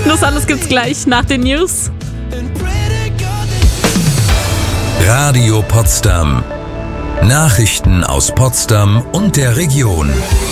Das alles gibt's gleich nach den News. Radio Potsdam. Nachrichten aus Potsdam und der Region.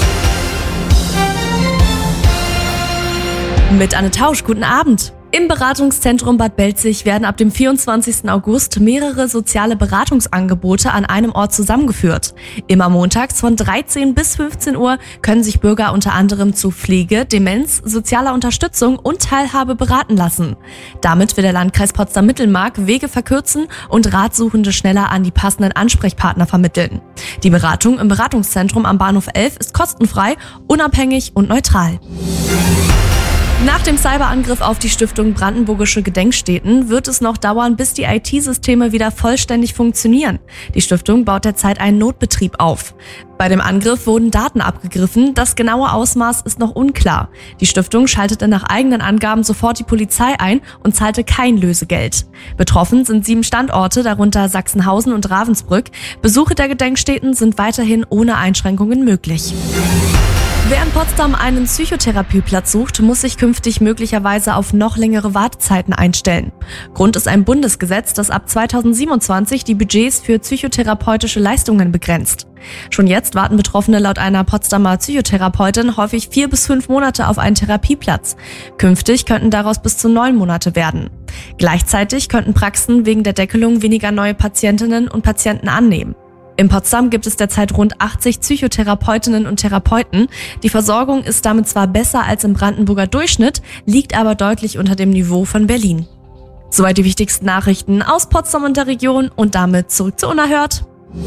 Mit Anne Tausch, guten Abend. Im Beratungszentrum Bad Belzig werden ab dem 24. August mehrere soziale Beratungsangebote an einem Ort zusammengeführt. Immer montags von 13 bis 15 Uhr können sich Bürger unter anderem zu Pflege, Demenz, sozialer Unterstützung und Teilhabe beraten lassen. Damit will der Landkreis Potsdam-Mittelmark Wege verkürzen und Ratsuchende schneller an die passenden Ansprechpartner vermitteln. Die Beratung im Beratungszentrum am Bahnhof 11 ist kostenfrei, unabhängig und neutral. Nach dem Cyberangriff auf die Stiftung Brandenburgische Gedenkstätten wird es noch dauern, bis die IT-Systeme wieder vollständig funktionieren. Die Stiftung baut derzeit einen Notbetrieb auf. Bei dem Angriff wurden Daten abgegriffen, das genaue Ausmaß ist noch unklar. Die Stiftung schaltete nach eigenen Angaben sofort die Polizei ein und zahlte kein Lösegeld. Betroffen sind 7 Standorte, darunter Sachsenhausen und Ravensbrück. Besuche der Gedenkstätten sind weiterhin ohne Einschränkungen möglich. Wer in Potsdam einen Psychotherapieplatz sucht, muss sich künftig möglicherweise auf noch längere Wartezeiten einstellen. Grund ist ein Bundesgesetz, das ab 2027 die Budgets für psychotherapeutische Leistungen begrenzt. Schon jetzt warten Betroffene laut einer Potsdamer Psychotherapeutin häufig 4 bis 5 Monate auf einen Therapieplatz. Künftig könnten daraus bis zu 9 Monate werden. Gleichzeitig könnten Praxen wegen der Deckelung weniger neue Patientinnen und Patienten annehmen. In Potsdam gibt es derzeit rund 80 Psychotherapeutinnen und Therapeuten. Die Versorgung ist damit zwar besser als im Brandenburger Durchschnitt, liegt aber deutlich unter dem Niveau von Berlin. Soweit die wichtigsten Nachrichten aus Potsdam und der Region und damit zurück zu Unerhört.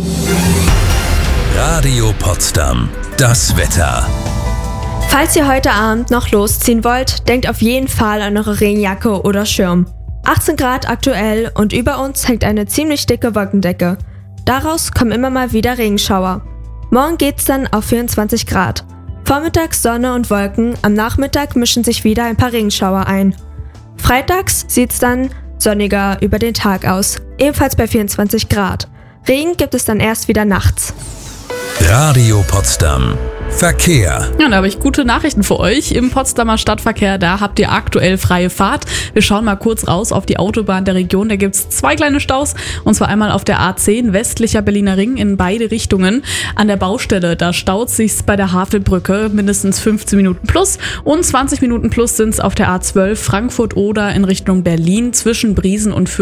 Radio Potsdam. Das Wetter. Falls ihr heute Abend noch losziehen wollt, denkt auf jeden Fall an eure Regenjacke oder Schirm. 18 Grad aktuell und über uns hängt eine ziemlich dicke Wolkendecke. Daraus kommen immer mal wieder Regenschauer. Morgen geht's dann auf 24 Grad. Vormittags Sonne und Wolken, am Nachmittag mischen sich wieder ein paar Regenschauer ein. Freitags sieht's dann sonniger über den Tag aus, ebenfalls bei 24 Grad. Regen gibt es dann erst wieder nachts. Radio Potsdam. Verkehr. Ja, da habe ich gute Nachrichten für euch. Im Potsdamer Stadtverkehr, da habt ihr aktuell freie Fahrt. Wir schauen mal kurz raus auf die Autobahn der Region. Da gibt's 2 kleine Staus. Und zwar einmal auf der A10, westlicher Berliner Ring, in beide Richtungen. An der Baustelle, da staut sich's bei der Havelbrücke mindestens 15 Minuten plus. Und 20 Minuten plus sind's auf der A12 Frankfurt-Oder in Richtung Berlin zwischen Briesen und Fürth.